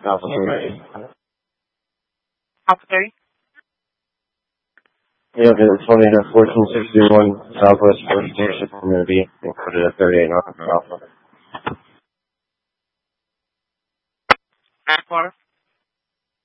Alpha 30. Alpha 30? Yeah, it's funny that 1461 Southwest 1st Station. I'm going to be included at 38 Alpha. Alpha.